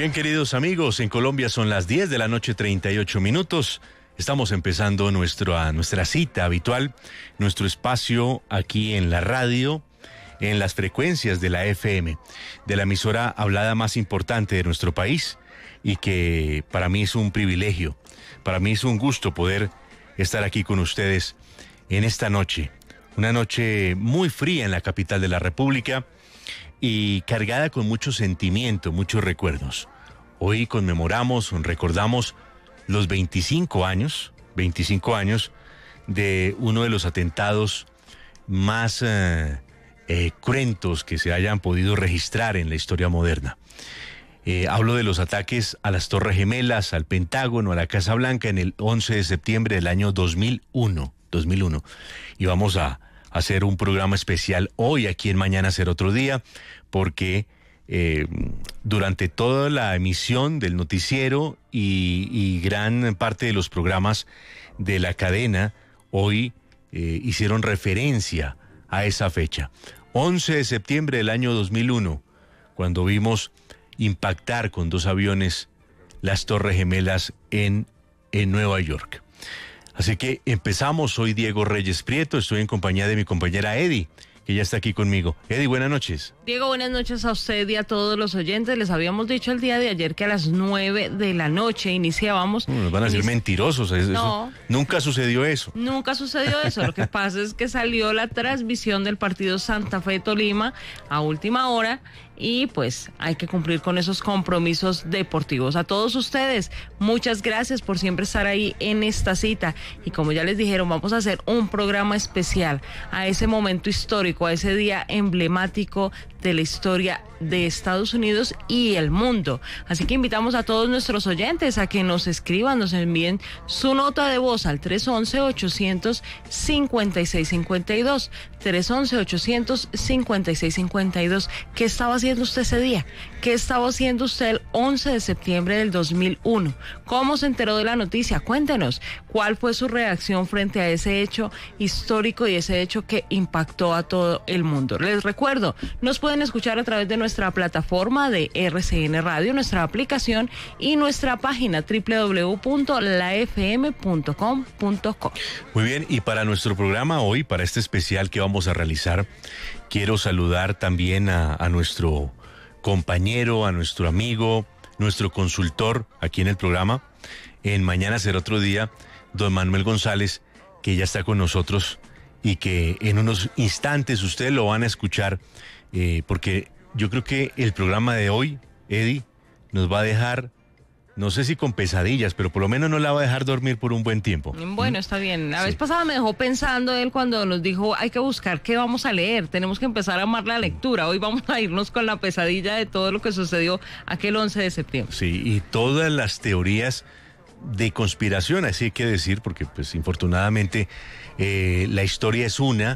Muy bien, queridos amigos, en Colombia son las 10 de la noche, 38 minutos. Estamos empezando nuestra cita habitual, nuestro espacio aquí en la radio, en las frecuencias de la FM, de la emisora hablada más importante de nuestro país, y que para mí es un privilegio, para mí es un gusto poder estar aquí con ustedes en esta noche. Una noche muy fría en la capital de la República y cargada con mucho sentimiento, muchos recuerdos. Hoy recordamos los 25 años de uno de los atentados más cruentos que se hayan podido registrar en la historia moderna. Hablo de los ataques a las Torres Gemelas, al Pentágono, a la Casa Blanca en el 11 de septiembre del año 2001. Y vamos a hacer un programa especial hoy aquí en Mañana Será Otro Día, porque durante toda la emisión del noticiero y gran parte de los programas de la cadena hoy hicieron referencia a esa fecha. 11 de septiembre del año 2001, cuando vimos impactar con 2 aviones las Torres Gemelas en Nueva York. Así que empezamos. Soy Diego Reyes Prieto, estoy en compañía de mi compañera Eddie, que ya está aquí conmigo. Eddie, buenas noches. Diego, buenas noches a usted y a todos los oyentes. Les habíamos dicho el día de ayer que a las 9 de la noche iniciábamos. Nos van a decir mentirosos. No. Nunca sucedió eso. Nunca sucedió eso. Lo que pasa es que salió la transmisión del partido Santa Fe Tolima a última hora y pues hay que cumplir con esos compromisos deportivos. A todos ustedes, muchas gracias por siempre estar ahí en esta cita. Y como ya les dijeron, vamos a hacer un programa especial a ese momento histórico, a ese día emblemático de la historia de Estados Unidos y el mundo. Así que invitamos a todos nuestros oyentes a que nos escriban, nos envíen su nota de voz al 311-800-5652. 311-800-5652. ¿Qué estaba haciendo usted ese día? ¿Qué estaba haciendo usted el 11 de septiembre del 2001? ¿Cómo se enteró de la noticia? Cuéntenos. ¿Cuál fue su reacción frente a ese hecho histórico y ese hecho que impactó a todo el mundo? Les recuerdo, nos pueden escuchar a través de nuestra plataforma de RCN Radio, nuestra aplicación y nuestra página www.lafm.com.co. Muy bien, y para nuestro programa hoy, para este especial que vamos a realizar, quiero saludar también a nuestro compañero, a nuestro amigo, nuestro consultor aquí en el programa, en Mañana Será Otro Día, don Manuel González, que ya está con nosotros y que en unos instantes ustedes lo van a escuchar, porque yo creo que el programa de hoy, Eddie, nos va a dejar, no sé si con pesadillas, pero por lo menos no la va a dejar dormir por un buen tiempo. Bueno, está bien. La vez pasada me dejó pensando él cuando nos dijo, hay que buscar qué vamos a leer, tenemos que empezar a amar la lectura. Hoy vamos a irnos con la pesadilla de todo lo que sucedió aquel 11 de septiembre. Sí, y todas las teorías de conspiración, así hay que decir, porque pues infortunadamente la historia es una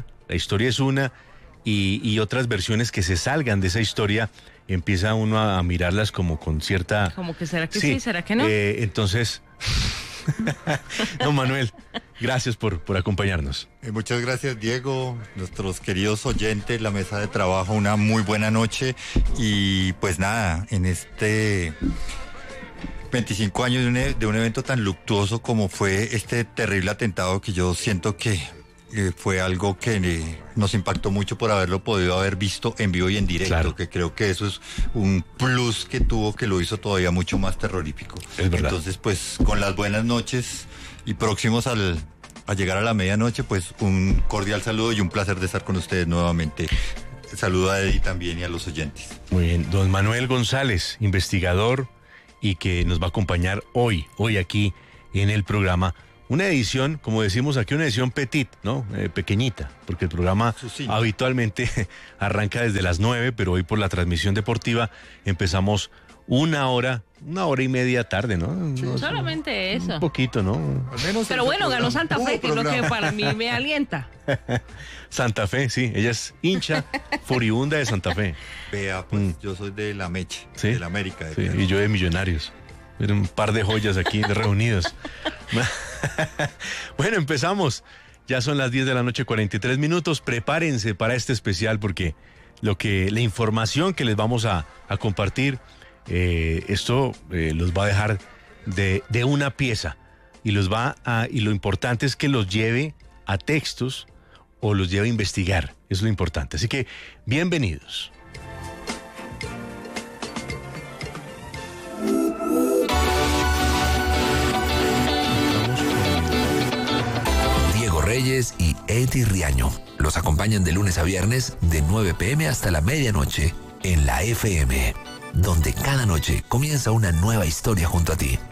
y otras versiones que se salgan de esa historia empieza uno a mirarlas como con cierta... Como que será que sí, será que no. Entonces, no, Manuel, gracias por acompañarnos. Muchas gracias, Diego, nuestros queridos oyentes, la mesa de trabajo, una muy buena noche. Y pues nada, en este 25 años de un evento tan luctuoso como fue este terrible atentado, que yo siento que fue algo que nos impactó mucho por haberlo podido haber visto en vivo y en directo, claro. Que creo que eso es un plus que tuvo, que lo hizo todavía mucho más terrorífico. Es verdad. Entonces, pues, con las buenas noches y próximos a llegar a la medianoche, pues, un cordial saludo y un placer de estar con ustedes nuevamente. Saludo a Eddie también y a los oyentes. Muy bien, don Manuel González, investigador y que nos va a acompañar hoy aquí en el programa. Una edición, como decimos aquí, una edición petit, ¿no? Pequeñita, porque el programa habitualmente arranca desde las 9, pero hoy por la transmisión deportiva empezamos una hora y media tarde, ¿no? Sí, solamente eso. Un poquito, ¿no? Al menos pero bueno, ganó Santa Fe, que es lo que para mí me alienta. Santa Fe, sí, ella es hincha furibunda de Santa Fe. Vea, pues yo soy de la Meche, ¿sí? De la América. Sí, y yo de Millonarios. Un par de joyas aquí reunidos. Bueno, empezamos. Ya son las 10 de la noche, 43 minutos. Prepárense para este especial porque la información que les vamos a compartir Esto los va a dejar de una pieza y y lo importante es que los lleve a textos o los lleve a investigar. Es lo importante. Así que, bienvenidos. Diego Reyes y Eddie Riaño los acompañan de lunes a viernes de 9 p.m. hasta la medianoche en la FM, donde cada noche comienza una nueva historia junto a ti.